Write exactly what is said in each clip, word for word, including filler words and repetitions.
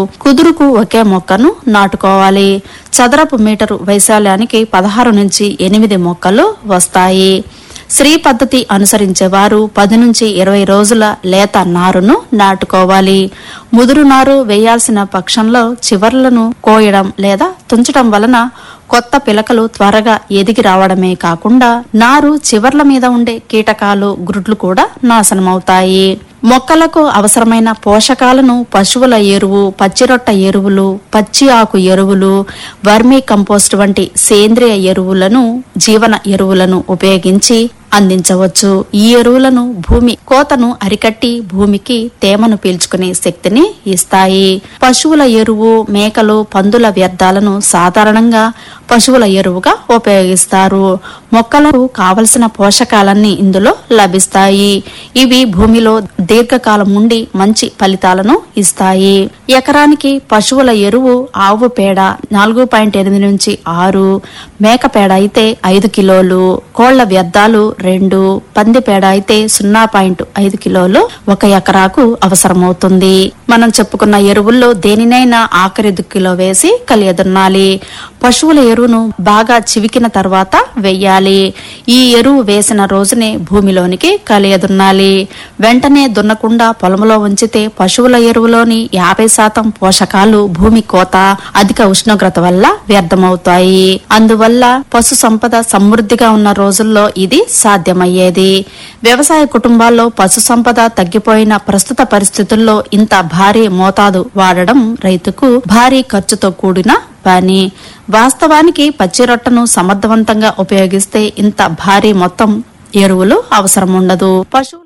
కుదురుకు ఒకే మొక్కను నాటుకోవాలి. చదరపు మీటరు వైశాల్యానికి పదహారు నుంచి ఎనిమిది మొక్కలు వస్తాయి. శ్రీ పద్ధతి అనుసరించేవారు పది నుంచి ఇరవై రోజుల లేత నారును నాటుకోవాలి. ముదురు నారు వేయాల్సిన పక్షంలో చివర్లను కోయడం లేదా తుంచడం వలన కొత్త పిలకలు త్వరగా ఎదిగి రావడమే కాకుండా నారు చివర్ల మీద ఉండే కీటకాలు, గ్రుడ్లు కూడా నాశనమవుతాయి. మొక్కలకు అవసరమైన పోషకాలను పశువుల ఎరువు, పచ్చిరొట్ట ఎరువులు, పచ్చి ఆకు ఎరువులు, వర్మీ కంపోస్ట్ వంటి సేంద్రియ ఎరువులను, జీవన ఎరువులను ఉపయోగించి అందించవచ్చు. ఈ ఎరువులను భూమి కోతను అరికట్టి భూమికి తేమను పీల్చుకునే శక్తిని ఇస్తాయి. పశువుల ఎరువు, మేకలు, పందుల వ్యర్థాలను సాధారణంగా పశువుల ఎరువుగా ఉపయోగిస్తారు. మొక్కలకు కావలసిన పోషకాలన్నీ ఇందులో లభిస్తాయి. ఇవి భూమిలో దీర్ఘకాలం ఉండి మంచి ఫలితాలను ఇస్తాయి. ఎకరానికి పశువుల ఎరువు ఆవు పేడ నాలుగు పాయింట్ ఎనిమిది నుంచి ఆరు, మేక పేడ అయితే ఐదు కిలోలు, కోళ్ల వ్యర్థాలు రెండు, పంది పేడ అయితే సున్నా పాయింట్ ఐదు కిలోలు ఒక ఎకరాకు అవసరమవుతుంది. మనం చెప్పుకున్న ఎరువుల్లో దేనినైనా ఆఖరి దుక్కిలో వేసి కలియదున్నాలి. పశువుల ఎరువును బాగా చివికిన తర్వాత వెయ్యాలి. ఈ ఎరువు వేసిన రోజునే భూమిలోనికి కలియదున్నాలి. వెంటనే దున్నకుండా పొలంలో ఉంచితే పశువుల ఎరువులోని యాభై శాతం పోషకాలు భూమి కోత, అధిక ఉష్ణోగ్రత వల్ల వ్యర్థమవుతాయి. అందువల్ల పశు సంపద సమృద్ధిగా ఉన్న రోజుల్లో ఇది సాధ్యమయ్యేది. వ్యవసాయ కుటుంబాల్లో పశు సంపద తగ్గిపోయిన ప్రస్తుత పరిస్థితుల్లో ఇంత భారీ మోతాదు వాడడం రైతుకు భారీ ఖర్చుతో కూడిన పని. వాస్తవానికి పచ్చిరొట్టను సమర్థవంతంగా ఉపయోగిస్తే ఇంత భారీ మొత్తం ఎరువులు అవసరం ఉండదు. పశువుల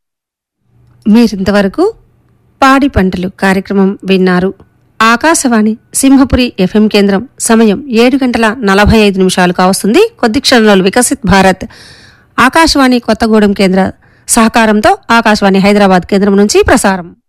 మీరింతవరకు పాడి పంటలు కార్యక్రమం విన్నారు. ఆకాశవాణి సింహపురి ఎఫ్ఎం కేంద్రం. సమయం ఏడు గంటల నలభై ఐదు నిమిషాలు కావస్తుంది. కొద్ది క్షణాలు వికసిత్ భారత్ ఆకాశవాణి కొత్తగూడెం కేంద్ర సహకారంతో ఆకాశవాణి హైదరాబాద్ కేంద్రం నుంచి ప్రసారం.